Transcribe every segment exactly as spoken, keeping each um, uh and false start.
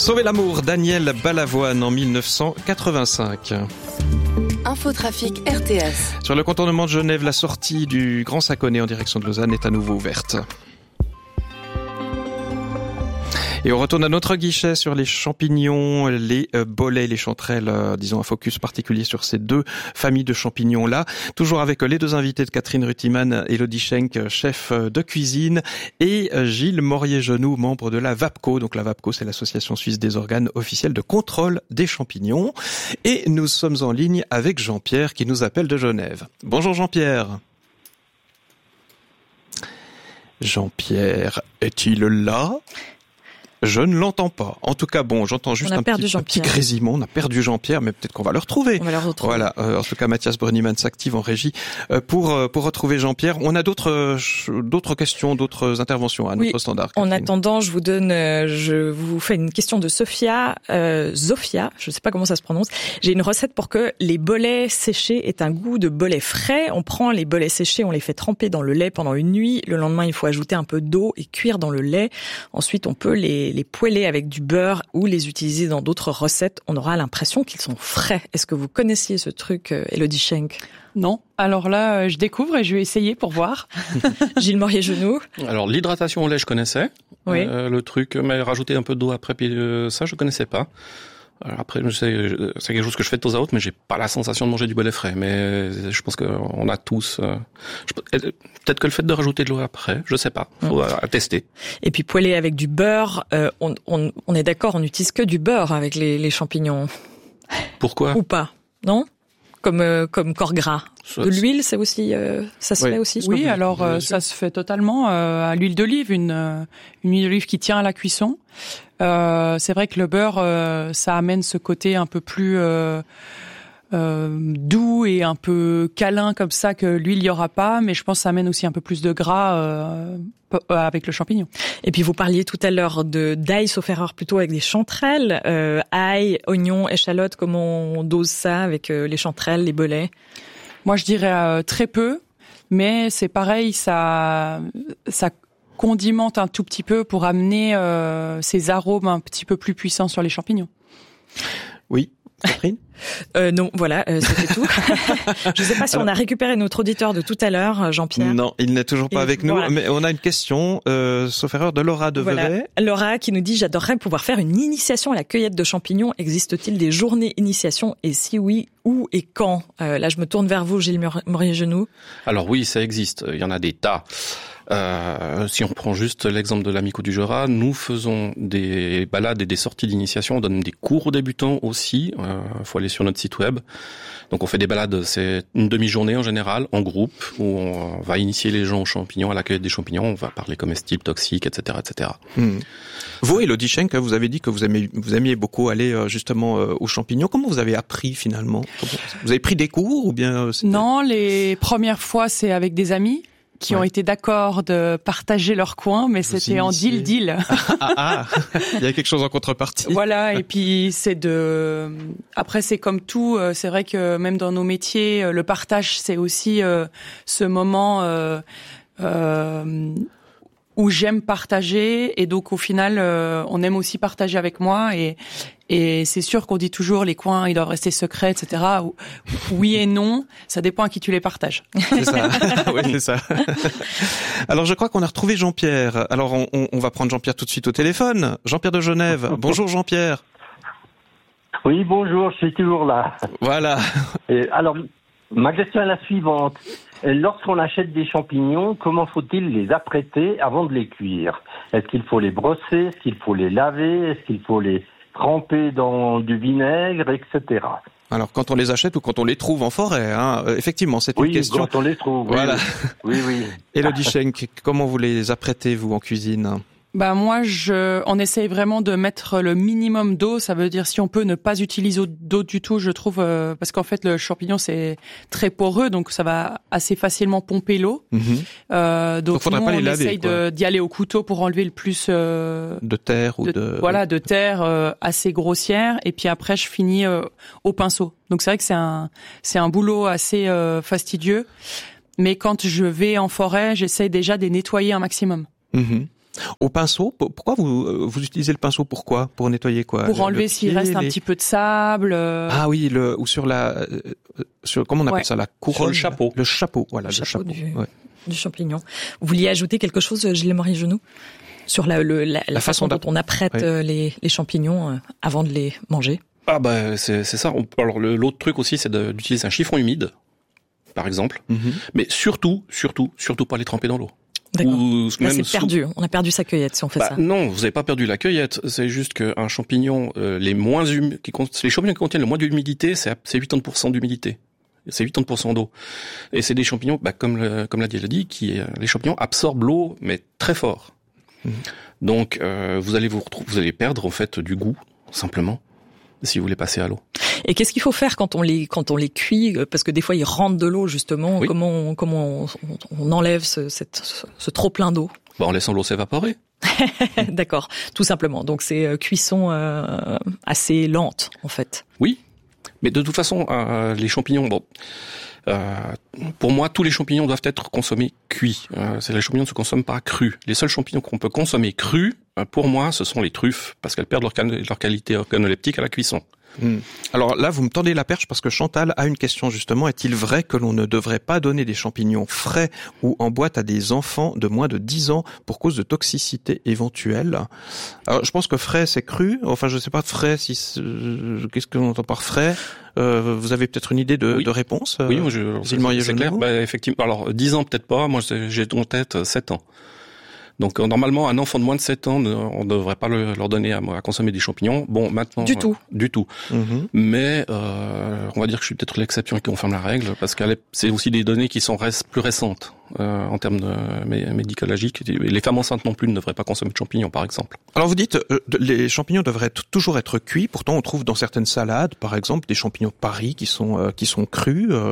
Sauver l'amour, Daniel Balavoine en mille neuf cent quatre-vingt-cinq. Infotrafic R T S. Sur le contournement de Genève, la sortie du Grand Saconnet en direction de Lausanne est à nouveau ouverte. Et on retourne à notre guichet sur les champignons, les euh, bolets, les chanterelles, euh, disons un focus particulier sur ces deux familles de champignons-là. Toujours avec euh, les deux invités de Catherine Rutiman, Elodie Schenk, chef euh, de cuisine, et euh, Gilles Morier-Genoux, membre de la VAPCO. Donc la VAPCO, c'est l'association suisse des organes officiels de contrôle des champignons. Et nous sommes en ligne avec Jean-Pierre qui nous appelle de Genève. Bonjour Jean-Pierre. Jean-Pierre, est-il là ? Je ne l'entends pas. En tout cas, bon, j'entends juste un petit, un petit grésillement. On a perdu Jean-Pierre, mais peut-être qu'on va le retrouver. On va le retrouver. Voilà. Euh, en tout cas, Mathias Brunniman s'active en régie euh, pour euh, pour retrouver Jean-Pierre. On a d'autres euh, d'autres questions, d'autres interventions à notre oui. standard. Catherine. En attendant, je vous donne, euh, je vous fais une question de Sophia, euh, Zofia. Je ne sais pas comment ça se prononce. J'ai une recette pour que les bolets séchés aient un goût de bolets frais. On prend les bolets séchés, on les fait tremper dans le lait pendant une nuit. Le lendemain, il faut ajouter un peu d'eau et cuire dans le lait. Ensuite, on peut les les poêler avec du beurre ou les utiliser dans d'autres recettes. On aura l'impression qu'ils sont frais. Est-ce que vous connaissiez ce truc, Elodie Schenk ? Non. Alors là, je découvre et je vais essayer pour voir. Gilles Morier-Genoux. Alors l'hydratation au lait, je connaissais. Oui. Euh, le truc, mais rajouter un peu d'eau après, puis euh, ça, je connaissais pas. Alors après, je sais, c'est quelque chose que je fais de temps à autre, mais j'ai pas la sensation de manger du bolet frais. Mais je pense qu'on a tous. Euh, je, peut-être que le fait de rajouter de l'eau après, je sais pas. Faut mmh. à tester. Et puis poêler avec du beurre. Euh, on, on, on est d'accord, on n'utilise que du beurre avec les, les champignons. Pourquoi ? Ou pas ? Non ? Comme euh, comme corps gras. Ça, de l'huile, c'est aussi euh, ça se oui. fait aussi. Oui, alors euh, ça se fait totalement euh, à l'huile d'olive, une euh, une huile d'olive qui tient à la cuisson. Euh, c'est vrai que le beurre, euh, ça amène ce côté un peu plus euh, euh, doux et un peu câlin comme ça que l'huile il y aura pas, mais je pense que ça amène aussi un peu plus de gras euh, avec le champignon. Et puis vous parliez tout à l'heure de d'ail, sauf erreur plutôt avec des chanterelles, euh, ail, oignons, échalotes. Comment on dose ça avec euh, les chanterelles, les bolets ? Moi, je dirais euh, très peu, mais c'est pareil, ça ça condimente un tout petit peu pour amener euh, ces arômes un petit peu plus puissants sur les champignons. Oui, Catherine ? euh, Non, voilà, euh, c'était tout. Je ne sais pas si Alors, on a récupéré notre auditeur de tout à l'heure, Jean-Pierre. Non, il n'est toujours pas Et avec nous, voilà. mais on a une question, euh, sauf erreur, de Laura de voilà. Vevey. Laura qui nous dit « J'adorerais pouvoir faire une initiation à la cueillette de champignons. Existe-t-il des journées initiation et si oui, où et quand ?» euh, Là, je me tourne vers vous, Gilles Morier-Genoux. Alors oui, ça existe. Il y en a des tas. Euh, si on prend juste l'exemple de l'Amico du Jura, nous faisons des balades et des sorties d'initiation. On donne des cours aux débutants aussi. Il euh, faut aller sur notre site web. Donc on fait des balades, c'est une demi-journée en général, en groupe, où on va initier les gens aux champignons, à la cueillette des champignons. On va parler comestibles, toxiques, et cetera, et cetera. Mmh. Vous, Elodie Schenk, vous avez dit que vous aimiez, vous aimiez beaucoup aller justement aux champignons. Comment vous avez appris finalement ? Vous avez pris des cours ou bien c'était... Non, les premières fois c'est avec des amis qui ouais. ont été d'accord de partager leur coin, mais vous c'était initiez. en deal-deal. Ah, ah, ah. Il y a quelque chose en contrepartie. Voilà, et puis c'est de... Après, c'est comme tout, c'est vrai que même dans nos métiers, le partage, c'est aussi euh, ce moment euh, euh, où j'aime partager, et donc au final, euh, on aime aussi partager avec moi, et Et c'est sûr qu'on dit toujours les coins, ils doivent rester secrets, et cetera. Oui et non, ça dépend à qui tu les partages. C'est ça. Oui, c'est ça. Alors, je crois qu'on a retrouvé Jean-Pierre. Alors, on, on va prendre Jean-Pierre tout de suite au téléphone. Jean-Pierre de Genève. Bonjour, Jean-Pierre. Oui, bonjour, je suis toujours là. Voilà. Et alors, ma question est la suivante. Lorsqu'on achète des champignons, comment faut-il les apprêter avant de les cuire ? Est-ce qu'il faut les brosser ? Est-ce qu'il faut les laver ? Est-ce qu'il faut les tremper dans du vinaigre, et cetera. Alors, quand on les achète ou quand on les trouve en forêt, hein, effectivement, c'est une oui, question. Oui, quand on les trouve. Voilà. Oui, oui. oui. Elodie Schenk, comment vous les apprêtez, vous, en cuisine ? Bah moi, je, on essaye vraiment de mettre le minimum d'eau. Ça veut dire si on peut ne pas utiliser d'eau du tout, je trouve, euh, parce qu'en fait le champignon c'est très poreux, donc ça va assez facilement pomper l'eau. Mmh. Euh, donc, donc nous, pas les on laver, essaye de, d'y aller au couteau pour enlever le plus euh, de terre ou de, de... voilà de terre euh, assez grossière. Et puis après, je finis euh, au pinceau. Donc c'est vrai que c'est un c'est un boulot assez euh, fastidieux. Mais quand je vais en forêt, j'essaye déjà de les nettoyer un maximum. Mmh. Au pinceau, pourquoi vous vous utilisez le pinceau? Pourquoi? Pour nettoyer quoi? Pour enlever s'il reste un les... petit peu de sable. Euh... Ah oui, le ou sur la sur comment on appelle ouais. ça, la couronne, sur le chapeau. Le chapeau, voilà, le, le chapeau, chapeau du, ouais. du champignon. Vous vouliez ajouter quelque chose, Gilles Marie-Genoux, sur la, le, la, la, la façon, façon dont on apprête ouais. les, les champignons avant de les manger? Ah bah c'est c'est ça. Alors le, l'autre truc aussi, c'est de, d'utiliser un chiffon humide, par exemple, mm-hmm. mais surtout, surtout, surtout pas les tremper dans l'eau. D'accord. Ou Là, c'est perdu. Sous... On a perdu sa cueillette si on fait bah, ça. Non, vous n'avez pas perdu la cueillette. C'est juste qu'un champignon, euh, les moins hum... qui les champignons qui contiennent le moins d'humidité, c'est c'est quatre-vingt-dix pour cent d'humidité. C'est quatre-vingt-dix pour cent d'eau. Et c'est des champignons, bah, comme le, comme l'a dit Elodie, qui les champignons absorbent l'eau, mais très fort. Mmh. Donc euh, vous allez vous retrouver, vous allez perdre en fait du goût simplement si vous voulez passer à l'eau. Et qu'est-ce qu'il faut faire quand on les quand on les cuit, parce que des fois ils rentrent de l'eau justement. Oui. Comment on, comment on, on enlève ce, cette, ce, ce trop plein d'eau? Bah, en laissant l'eau s'évaporer. D'accord, tout simplement. Donc c'est euh, cuisson euh, assez lente en fait. Oui, mais de toute façon euh, les champignons, bon. Euh, pour moi, tous les champignons doivent être consommés cuits. Euh, c'est les champignons ne se consomment pas crus. Les seuls champignons qu'on peut consommer crus, euh, pour moi, ce sont les truffes, parce qu'elles perdent leur, cal- leur qualité organoleptique à la cuisson. Mmh. Alors là, vous me tendez la perche parce que Chantal a une question justement. Est-il vrai que l'on ne devrait pas donner des champignons frais ou en boîte à des enfants de moins de dix ans pour cause de toxicité éventuelle? Alors, je pense que frais, c'est cru. Enfin, je sais pas frais, si c'est... qu'est-ce que l'on entend par frais? Euh, vous avez peut-être une idée de, oui. de réponse? Oui, moi, je, c'est, c'est, c'est clair. Bah, effectivement. Alors, dix ans, peut-être pas. Moi, j'ai en tête sept ans. Donc normalement, un enfant de moins de sept ans, on ne devrait pas le, leur donner à, à consommer des champignons. Bon, maintenant... Du tout. Euh, du tout. Mm-hmm. Mais euh, on va dire que je suis peut-être l'exception qui confirme la règle, parce que c'est aussi des données qui sont res, plus récentes euh, en termes de médicologiques. Les femmes enceintes non plus ne devraient pas consommer de champignons, par exemple. Alors vous dites, euh, les champignons devraient être, toujours être cuits. Pourtant, on trouve dans certaines salades, par exemple, des champignons de Paris qui sont, euh, qui sont crus. Euh...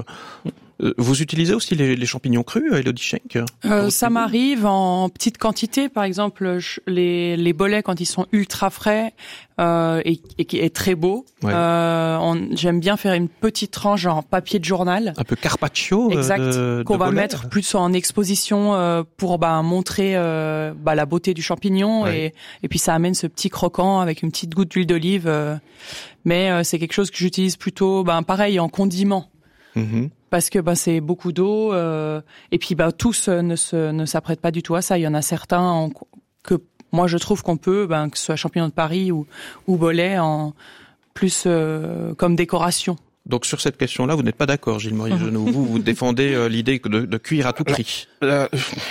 Vous utilisez aussi les, les champignons crus, Elodie Schenk? euh, Ça m'arrive en petite quantité. Par exemple, les, les bolets, quand ils sont ultra frais euh, et, et qui est très beau, ouais. euh, on, j'aime bien faire une petite tranche en papier de journal. Un peu carpaccio. Exact. De, qu'on de va bolets. mettre plus en exposition euh, pour bah, montrer euh, bah, la beauté du champignon. Ouais. Et, et puis ça amène ce petit croquant avec une petite goutte d'huile d'olive. Euh, mais euh, c'est quelque chose que j'utilise plutôt, bah, pareil, en condiment. Mm-hmm. Parce que bah, c'est beaucoup d'eau euh, et puis bah, tous euh, ne, se, ne s'apprêtent pas du tout à ça. Il y en a certains en, que moi je trouve qu'on peut, bah, que ce soit champignon de Paris ou, ou bolet, en plus euh, comme décoration. Donc sur cette question-là, vous n'êtes pas d'accord, Gilles Marie-Genoux. Vous, vous défendez euh, l'idée de, de cuire à tout prix. Euh,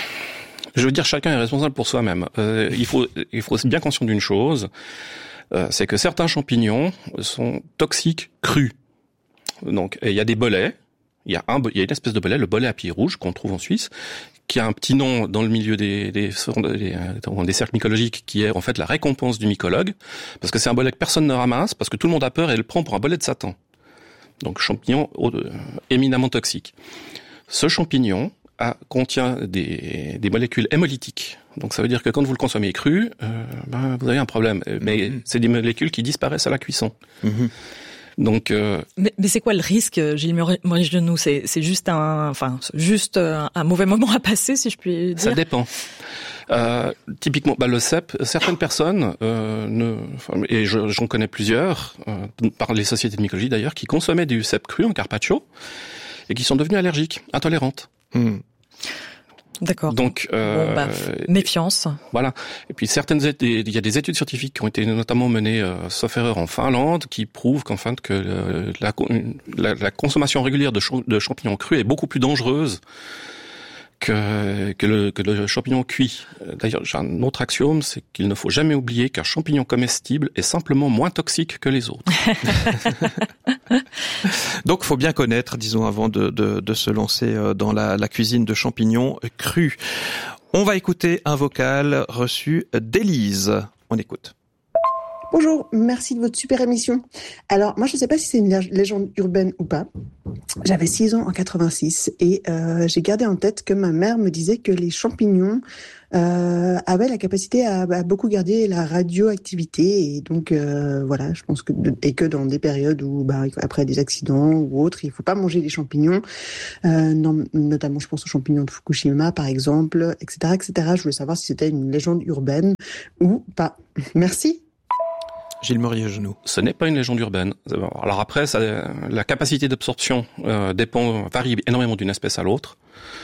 je veux dire, chacun est responsable pour soi-même. Euh, il faut, il faut être bien conscient d'une chose, euh, c'est que certains champignons sont toxiques crus. Donc il y a des bolets. Il y a un, il y a une espèce de bolet, le bolet à pied rouge qu'on trouve en Suisse, qui a un petit nom dans le milieu des, des, des, des cercles mycologiques, qui est en fait la récompense du mycologue, parce que c'est un bolet que personne ne ramasse, parce que tout le monde a peur et le prend pour un bolet de Satan. Donc champignon euh, éminemment toxique. Ce champignon a, contient des, des molécules hémolytiques. Donc ça veut dire que quand vous le consommez cru, euh, ben, vous avez un problème. Mais mmh. c'est des molécules qui disparaissent à la cuisson. Mmh. Donc, euh... mais, mais c'est quoi le risque, Gilles Marie-Genoux? C'est, c'est juste un, enfin, juste un, un mauvais moment à passer, si je puis dire. Ça dépend. Euh, typiquement, bah, le cèpe, certaines personnes, euh, ne, et je, j'en connais plusieurs, euh, par les sociétés de mycologie d'ailleurs, qui consommaient du cèpe cru en carpaccio et qui sont devenues allergiques, intolérantes. Mmh. D'accord. Donc, euh, bon, bah, méfiance. Voilà. Et puis certaines, il y a des études scientifiques qui ont été notamment menées, euh, sauf erreur, en Finlande, qui prouvent qu'en fin que euh, la, la, la consommation régulière de, ch- de champignons crus est beaucoup plus dangereuse que que le, que le champignon cuit. D'ailleurs, j'ai un autre axiome, c'est qu'il ne faut jamais oublier qu'un champignon comestible est simplement moins toxique que les autres. Donc, faut bien connaître, disons, avant de, de, de se lancer dans la, la cuisine de champignons crus. On va écouter un vocal reçu d'Élise. On écoute. Bonjour, merci de votre super émission. Alors, moi, je ne sais pas si c'est une légende urbaine ou pas. J'avais six ans en quatre-vingt-six et euh, j'ai gardé en tête que ma mère me disait que les champignons euh, avaient la capacité à, à beaucoup garder la radioactivité. Et donc, euh, voilà, je pense que et que dans des périodes où, bah, après des accidents ou autres, il ne faut pas manger des champignons. Euh, non, notamment, je pense aux champignons de Fukushima, par exemple, et cetera, et cetera. Je voulais savoir si c'était une légende urbaine ou pas. Merci. Gilles Morier-Genoux. Ce n'est pas une légende urbaine. Alors après, ça, la capacité d'absorption euh, dépend, varie énormément d'une espèce à l'autre.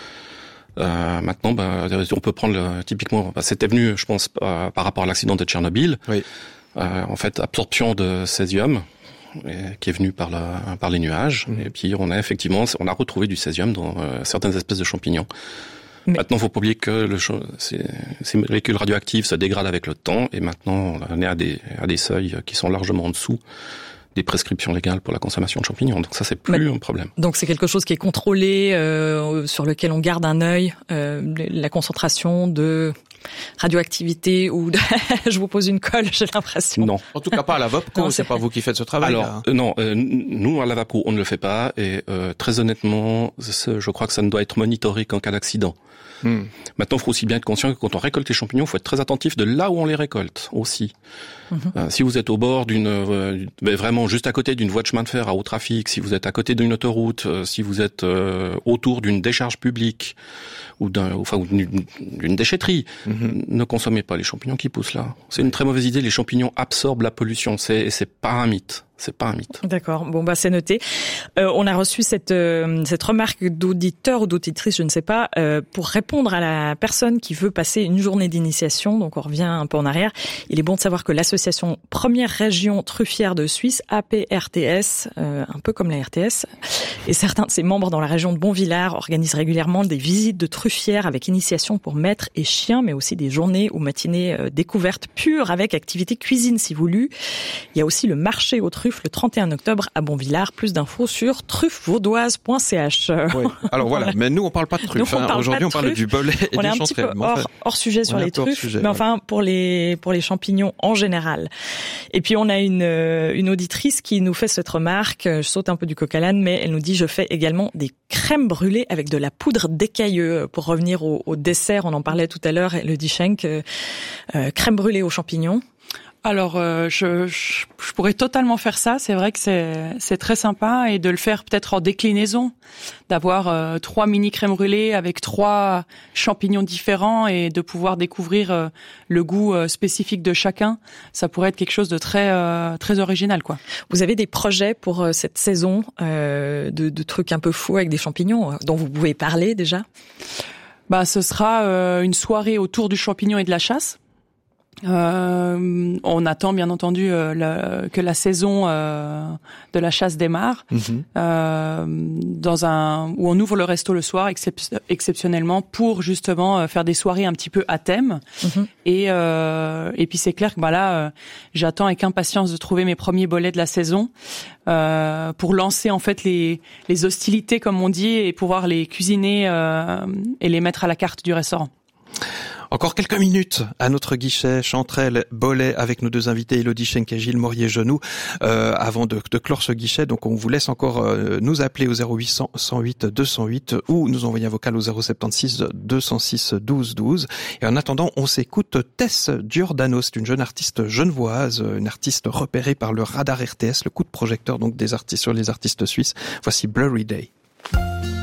Euh, maintenant, bah, on peut prendre le, typiquement, bah, c'était venu, je pense, euh, par rapport à l'accident de Tchernobyl. Oui. Euh, en fait, absorption de césium, et, qui est venu par, la, par les nuages. Mmh. Et puis, on a effectivement, on a retrouvé du césium dans euh, certaines espèces de champignons. Mais... Maintenant, faut pas oublier que le, ces, ces molécules radioactives se dégradent avec le temps, et maintenant, on est à des, à des seuils qui sont largement en dessous des prescriptions légales pour la consommation de champignons. Donc ça, c'est plus Mais, un problème. Donc c'est quelque chose qui est contrôlé, euh, sur lequel on garde un œil, euh, la concentration de radioactivité ou de... je vous pose une colle, j'ai l'impression. Non. En tout cas pas à la Vapco, c'est pas vous qui faites ce travail. Alors là. Euh, non, euh, nous à la Vapco, on ne le fait pas, et euh, très honnêtement, je crois que ça ne doit être monitoré qu'en cas d'accident. Hmm. Maintenant, il faut aussi bien être conscient que quand on récolte les champignons, il faut être très attentif de là où on les récolte aussi. Mm-hmm. Euh, si vous êtes au bord d'une, euh, vraiment juste à côté d'une voie de chemin de fer à haut trafic, si vous êtes à côté d'une autoroute, euh, si vous êtes euh, autour d'une décharge publique ou d'un, enfin d'une, d'une déchetterie, mm-hmm. ne consommez pas les champignons qui poussent là. C'est une très mauvaise idée. Les champignons absorbent la pollution. C'est, c'est pas un mythe. C'est pas un mythe. D'accord. Bon, bah, c'est noté. Euh, on a reçu cette, euh, cette remarque d'auditeur ou d'auditrice, je ne sais pas, euh, pour répondre à la personne qui veut passer une journée d'initiation. Donc, on revient un peu en arrière. Il est bon de savoir que l'association Première Région Truffière de Suisse, A P R T S, euh, un peu comme la R T S, et certains de ses membres dans la région de Bonvillars organisent régulièrement des visites de truffières avec initiation pour maîtres et chiens, mais aussi des journées ou matinées euh, découvertes pures avec activité cuisine si voulu. Il y a aussi le marché aux truffes le trente et un octobre à Bonvillars. Plus d'infos sur truffesvaudoises point c h. Oui. Alors voilà, mais nous on parle pas de truffes. Hein. Aujourd'hui on parle truffes. du bolet et on des est un petit peu hors, enfin, hors sujet sur les truffes, sujet, mais enfin ouais. pour les pour les champignons en général. Et puis on a une une auditrice qui nous fait cette remarque. Je saute un peu du coq à l'âne, mais elle nous dit je fais également des crèmes brûlées avec de la poudre d'écailleux. Pour revenir au, au dessert, on en parlait tout à l'heure. Le dit Schenk, euh, crème brûlée aux champignons. Alors, euh, je, je, je pourrais totalement faire ça. C'est vrai que c'est, c'est très sympa, et de le faire peut-être en déclinaison, d'avoir euh, trois mini crèmes brûlées avec trois champignons différents et de pouvoir découvrir euh, le goût euh, spécifique de chacun. Ça pourrait être quelque chose de très euh, très original, quoi. Vous avez des projets pour euh, cette saison euh, de, de trucs un peu fous avec des champignons euh, dont vous pouvez parler déjà? Bah, ce sera euh, une soirée autour du champignon et de la chasse. Euh, on attend bien entendu euh, la, que la saison euh, de la chasse démarre, mmh. euh, dans un où on ouvre le resto le soir excep- exceptionnellement pour justement euh, faire des soirées un petit peu à thème. Mmh. Et euh, et puis c'est clair que bah là euh, j'attends avec impatience de trouver mes premiers bolets de la saison euh, pour lancer en fait les les hostilités comme on dit et pouvoir les cuisiner euh, et les mettre à la carte du restaurant. Encore quelques minutes à notre guichet Chanterelle Bolet avec nos deux invités Élodie Schenk et Gilles Morier-Genoux euh, avant de, de clore ce guichet. Donc on vous laisse encore euh, nous appeler au zéro huit cents cent huit deux cent huit ou nous envoyer un vocal au zéro sept six deux cent six douze douze. Et en attendant, on s'écoute Tess Giordano. C'est une jeune artiste genevoise, une artiste repérée par le radar R T S, le coup de projecteur donc des artistes sur les artistes suisses. Voici Blurry Day.